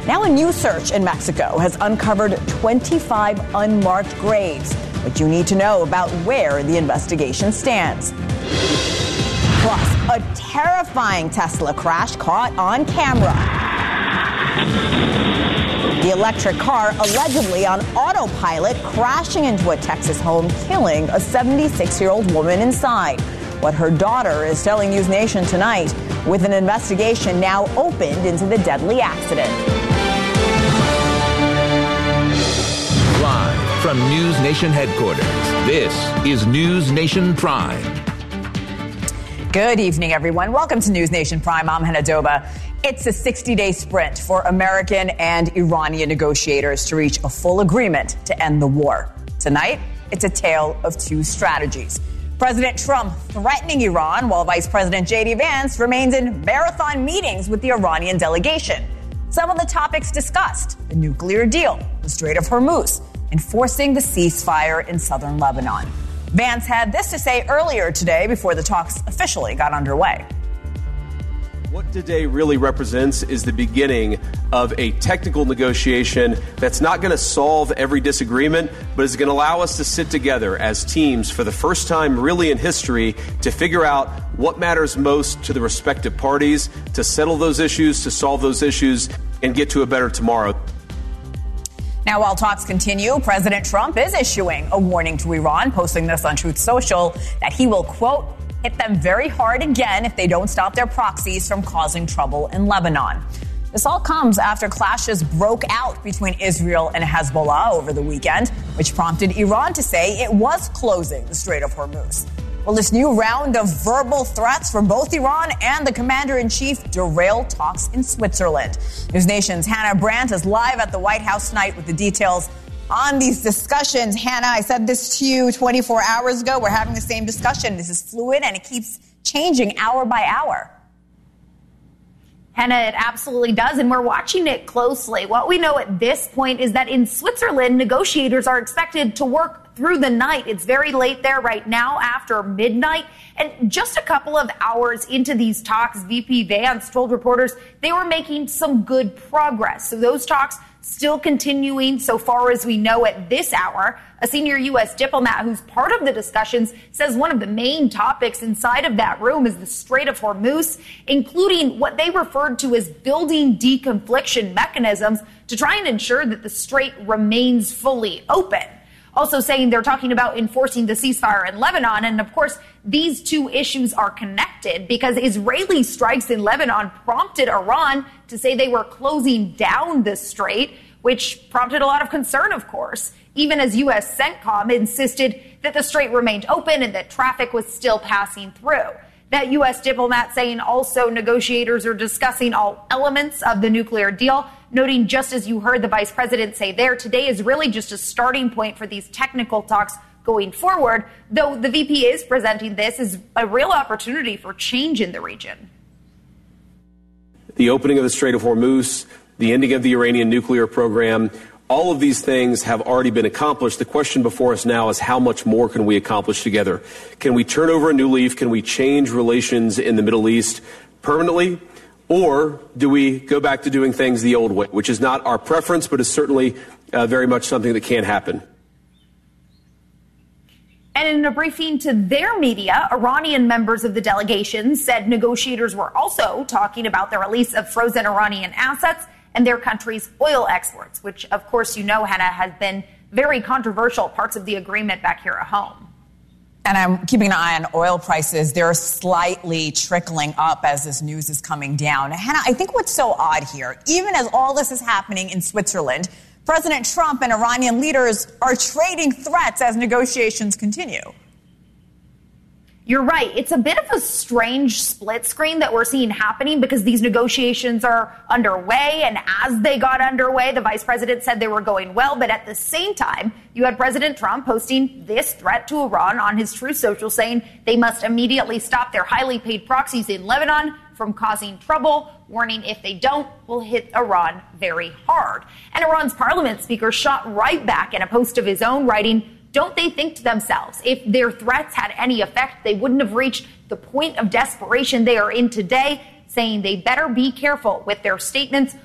Now a new search in Mexico has uncovered 25 unmarked graves. What you need to know about where the investigation stands. Plus, a terrifying Tesla crash caught on camera. The electric car allegedly on autopilot crashing into a Texas home, killing a 76-year-old woman inside. What her daughter is telling News Nation tonight, with an investigation now opened into the deadly accident. Live from News Nation headquarters, this is News Nation Prime. Good evening, everyone. Welcome to News Nation Prime. I'm Hannah Doba. It's a 60-day sprint for American and Iranian negotiators to reach a full agreement to end the war. Tonight, it's a tale of two strategies. President Trump threatening Iran, while Vice President J.D. Vance remains in marathon meetings with the Iranian delegation. Some of the topics discussed: the nuclear deal, the Strait of Hormuz, enforcing the ceasefire in southern Lebanon. Vance had this to say earlier today before the talks officially got underway. What today really represents is the beginning of a technical negotiation that's not going to solve every disagreement, but is going to allow us to sit together as teams for the first time really in history to figure out what matters most to the respective parties, to settle those issues, to solve those issues, and get to a better tomorrow. Now, while talks continue, President Trump is issuing a warning to Iran, posting this on Truth Social, that he will, quote, hit them very hard again if they don't stop their proxies from causing trouble in Lebanon. This all comes after clashes broke out between Israel and Hezbollah over the weekend, which prompted Iran to say it was closing the Strait of Hormuz. Well, this new round of verbal threats from both Iran and the commander-in-chief derailed talks in Switzerland. News Nation's Hannah Brandt is live at the White House tonight with the details on these discussions. Hannah, I said this to you 24 hours ago. We're having the same discussion. This is fluid and it keeps changing hour by hour. Hannah, it absolutely does, and we're watching it closely. What we know at this point is that in Switzerland, negotiators are expected to work through the night. It's very late there right now, after midnight. And just a couple of hours into these talks, VP Vance told reporters they were making some good progress. So those talks still continuing so far as we know at this hour. A senior U.S. diplomat who's part of the discussions says one of the main topics inside of that room is the Strait of Hormuz, including what they referred to as building deconfliction mechanisms to try and ensure that the strait remains fully open. Also saying they're talking about enforcing the ceasefire in Lebanon. And of course, these two issues are connected because Israeli strikes in Lebanon prompted Iran to say they were closing down the strait, which prompted a lot of concern, of course, even as U.S. CENTCOM insisted that the strait remained open and that traffic was still passing through. That U.S. diplomat saying also negotiators are discussing all elements of the nuclear deal, noting, just as you heard the vice president say there, today is really just a starting point for these technical talks going forward, though the VP is presenting this as a real opportunity for change in the region. The opening of the Strait of Hormuz, the ending of the Iranian nuclear program, all of these things have already been accomplished. The question before us now is how much more can we accomplish together? Can we turn over a new leaf? Can we change relations in the Middle East permanently? Or do we go back to doing things the old way, which is not our preference, but is certainly very much something that can happen? And in a briefing to their media, Iranian members of the delegation said negotiators were also talking about the release of frozen Iranian assets and their country's oil exports, which, of course, you know, Hannah, has been very controversial parts of the agreement back here at home. And I'm keeping an eye on oil prices. They're slightly trickling up as this news is coming down. Hannah, I think what's so odd here, even as all this is happening in Switzerland, President Trump and Iranian leaders are trading threats as negotiations continue. You're right. It's a bit of a strange split screen that we're seeing happening because these negotiations are underway. And as they got underway, the vice president said they were going well. But at the same time, you had President Trump posting this threat to Iran on his Truth Social, saying they must immediately stop their highly paid proxies in Lebanon from causing trouble, warning if they don't, will hit Iran very hard. And Iran's parliament speaker shot right back in a post of his own, writing, "Don't they think to themselves, if their threats had any effect, they wouldn't have reached the point of desperation they are in today," saying they better be careful with their statements